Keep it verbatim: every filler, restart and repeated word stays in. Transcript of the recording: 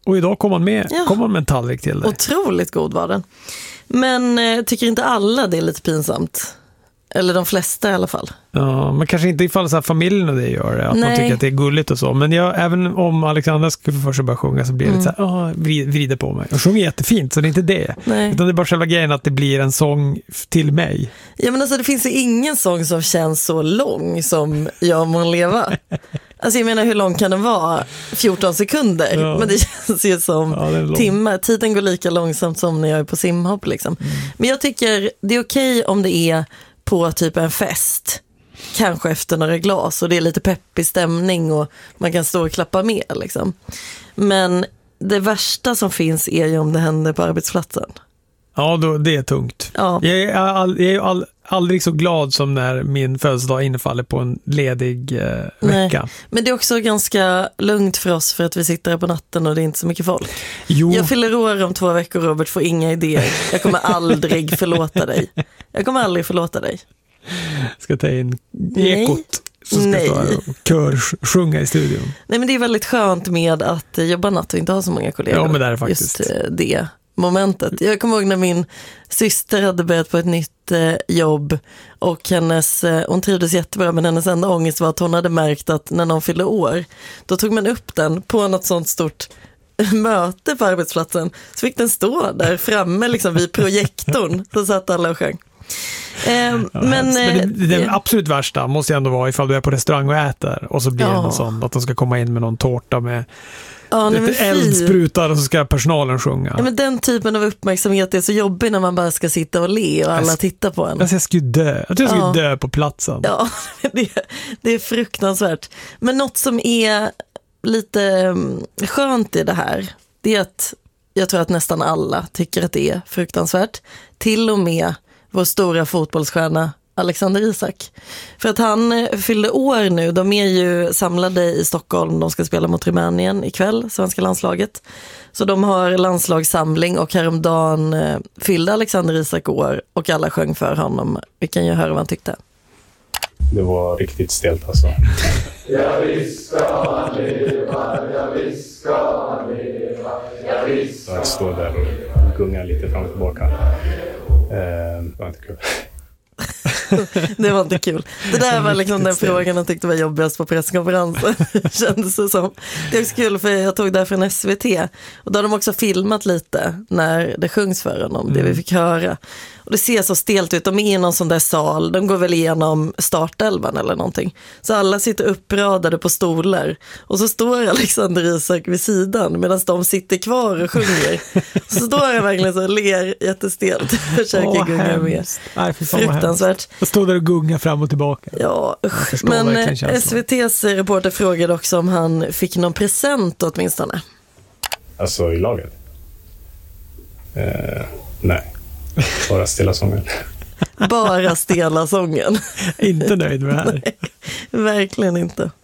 Och idag kom han med, ja. kom han med en tallrik till dig. Otroligt god var den. Men eh, tycker inte alla det är lite pinsamt? Eller de flesta i alla fall. Ja, men kanske inte ifall så här familjen och det gör det. Att Nej. man tycker att det är gulligt och så. Men jag, även om Alexandra skulle för sig börja sjunga så blir det mm. lite så här, åh, vrider på mig. Och sjunger jättefint, så det är inte det. Nej. Utan det är bara själva grejen att det blir en sång till mig. Ja, men alltså det finns ju ingen sång som känns så lång som Jag må leva. Alltså jag menar, hur lång kan den vara? fjorton sekunder. Ja. Men det känns ju som ja, timmar. Tiden går lika långsamt som när jag är på simhopp liksom. Mm. Men jag tycker det är okej om det är på typ en fest. Kanske efter några glas och det är lite peppig stämning och man kan stå och klappa med liksom. Men det värsta som finns är ju om det händer på arbetsplatsen. Ja, då, det är tungt. Ja. Jag är, all, jag är all, aldrig så glad som när min födelsedag infaller på en ledig eh, vecka. Nej. Men det är också ganska lugnt för oss för att vi sitter här på natten och det är inte så mycket folk. Jo. Jag fyller år om två veckor, Robert, får inga idéer. Jag kommer aldrig förlåta dig. Jag kommer aldrig förlåta dig. Ska ta in ekot. Så ska Nej. stå och kör sjunga i studion. Nej, men det är väldigt skönt med att jobba natt och inte ha så många kollegor. Ja, men det är faktiskt. Just det momentet. Jag kommer ihåg när min syster hade börjat på ett nytt eh, jobb och hennes, eh, hon trivdes jättebra, men hennes enda ångest var att hon hade märkt att när någon fyllde år, då tog man upp den på något sånt stort möte på arbetsplatsen, så fick den stå där framme liksom vid projektorn, så satt alla och sjöng. Eh, ja, men, men det, det eh, absolut värsta måste ju ändå vara ifall du är på restaurang och äter och så blir ja. det någon sån att de ska komma in med någon tårta med ja, lite eldsprutar och så ska personalen sjunga. Ja, men den typen av uppmärksamhet är så jobbig när man bara ska sitta och le och alla jag, tittar på en. Alltså jag skulle dö. Jag tror jag skulle ja. dö på platsen. Ja, det, det är fruktansvärt. Men något som är lite skönt i det här, det är att jag tror att nästan alla tycker att det är fruktansvärt. Till och med vår stora fotbollsstjärna Alexander Isak. För att han fyllde år nu. De är ju samlade i Stockholm. De ska spela mot Rumänien ikväll, svenska landslaget. Så de har landslagssamling och häromdagen fyllde Alexander Isak år och alla sjöng för honom. Vi kan ju höra vad han tyckte. Det var riktigt stelt alltså. Ja, visst ska han leva, ja, visst ska han leva, ja, visst ska han leva. Att stå där och gunga lite fram och tillbaka. Eh, det var inte kul. Det var inte kul. Det där var liksom den frågan jag tyckte var jobbigast på presskonferensen. Kändes det som. Det är också kul för jag tog där från S V T. Och då har de också filmat lite när det sjungs för honom. Mm. Det vi fick höra. Och det ser så stelt ut. De är i någon sån där sal. De går väl igenom startelvan eller någonting. Så alla sitter uppradade på stolar. Och så står Alexander Isak vid sidan medan de sitter kvar och sjunger. Så står jag verkligen så och ler jättestelt. Försöker oh, gunga med. Nej, fruktansvärt. Jag står där och gungar fram och tillbaka. Ja, men S V T:s reporter frågade också om han fick någon present åtminstone. Alltså i laget? Eh, nej. Bara stela sången. Bara stela sången. Inte nöjd med det här. Nej, verkligen inte.